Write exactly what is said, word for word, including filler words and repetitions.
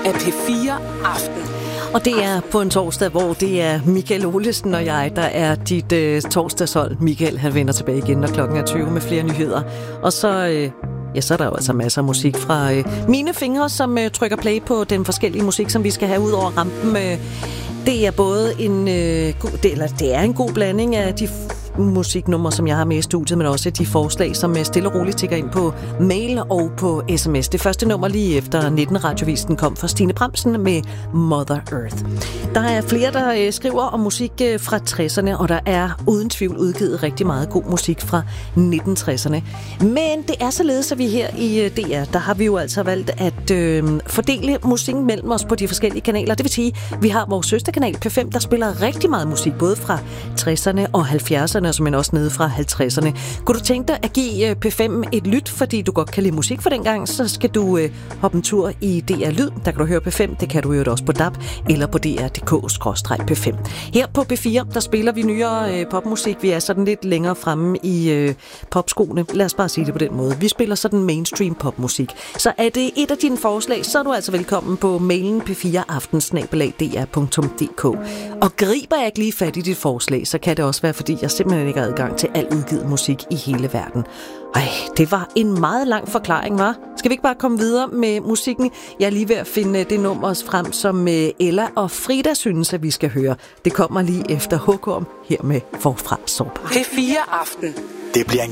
af P fire Aften. Og det er på en torsdag, hvor det er Michael Olesen og jeg, der er dit øh, torsdagshold. Michael, han vender tilbage igen, når klokken er tyve med flere nyheder. Og så, øh, ja, så er der jo altså masser af musik fra øh, mine fingre, som øh, trykker play på den forskellige musik, som vi skal have ud over rampen. Øh, det er både en, øh, god, det, eller det er en god blanding af de musiknummer, som jeg har med i studiet, men også de forslag, som stille og roligt tikker ind på mail og på sms. Det første nummer lige efter nitten radiovisen kom fra Stine Bramsen med Mother Earth. Der er flere, der skriver om musik fra tresserne, og der er uden tvivl udgivet rigtig meget god musik fra nitten tresserne. Men det er således, at vi her i D R, der har vi jo altså valgt at øh, fordele musikken mellem os på de forskellige kanaler. Det vil sige, vi har vores søsterkanal P fem, der spiller rigtig meget musik, både fra tresserne og halvfjerdserne, men også nede fra halvtredserne. Kunne du tænke dig at give P fem et lyt, fordi du godt kan lide musik for den gang, så skal du øh, hoppe en tur i D R Lyd. Der kan du høre P fem, det kan du høre også på D A B eller på D R punktum d k skråstreg P fem. Her på P fire, der spiller vi nyere øh, popmusik. Vi er sådan lidt længere fremme i øh, popskoene. Lad os bare sige det på den måde. Vi spiller sådan mainstream popmusik. Så er det et af dine forslag, så er du altså velkommen på mailen p fire aften snabel-a d r punktum d k. Og griber jeg ikke lige fat i dit forslag, så kan det også være, fordi jeg simpelthen ikke har adgang til al udgivet musik i hele verden. Ej, det var en meget lang forklaring, hva'? Skal vi ikke bare komme videre med musikken? Jeg er lige ved at finde det nummer frem, som Ella og Frida synes, at vi skal høre. Det kommer lige efter Håkorm her med Forfra Sårbar. P fire Aften. Det bliver en